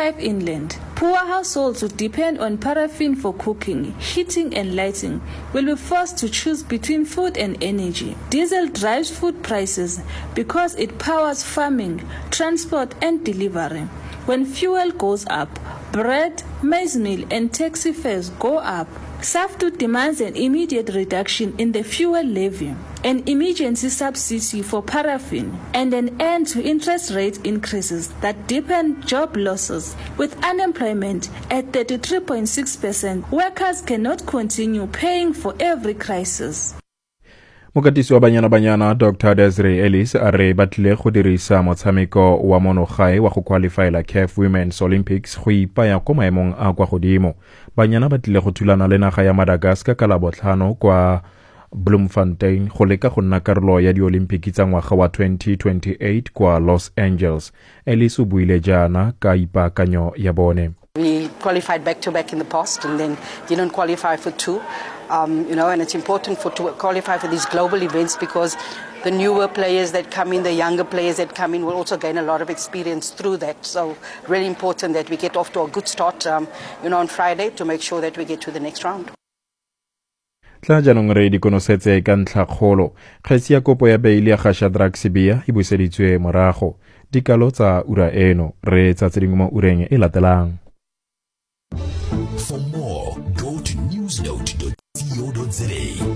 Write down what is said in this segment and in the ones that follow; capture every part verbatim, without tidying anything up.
twenty-five inland. Poor households who depend on paraffin for cooking, heating and lighting will be forced to choose between food and energy. Diesel drives food prices because it powers farming, transport and delivery. When fuel goes up, bread, maize meal and taxi fares go up. SAFTU demands an immediate reduction in the fuel levy, an emergency subsidy for paraffin, and an end to interest rate increases that deepen job losses. With unemployment at thirty-three point six percent, workers cannot continue paying for every crisis. Mokatisi wa Banyana Banyana Doctor Desiree Ellis a re batlile go dirisa motshameko wa monogae wa go qualifyela C A F Women's Olympics go ipaya ko maemong a kwa godimo. Banyana ba tlile go thulana le naga ya Madagascar ka la botlhano kwa Bloemfontein go leka go nna karolo ya di-Olympic tsa ngwaga wa twenty twenty-eight kwa Los Angeles. Ellis o buile jaana ka ipaakanyo ya bone. We qualified back-to-back in the past and then didn't qualify for two. Um, you know, and it's important for to qualify for these global events because the newer players that come in, the younger players that come in will also gain a lot of experience through that. So really important that we get off to a good start, um, you know, on Friday to make sure that we get to the next round. Tla janong re di konosetse ka ntlha kgolo. Kgetsi ya kopo ya beili ya ga Shadrack Sibiya e buseditswe morago. Dikalo tsa ura eno re tsa tseding mo ureng e latelang. For more, go to newsnote dot co dot za.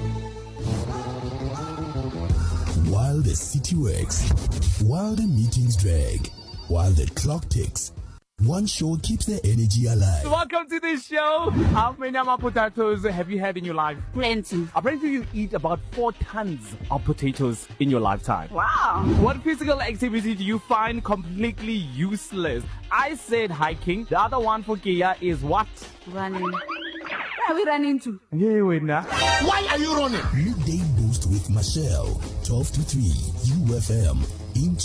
While the city works, while the meetings drag, while the clock ticks, one show keeps the energy alive. Welcome to this show. How many ama potatoes have you had in your life? Plenty. Apparently you eat about four tons of potatoes in your lifetime. Wow. What physical activity do you find completely useless? I said hiking. The other one for Kia is what? Running. Where are we running to? Yeah, wait now. Why are you running? Midday Boost with Michelle, twelve to three, U F M. In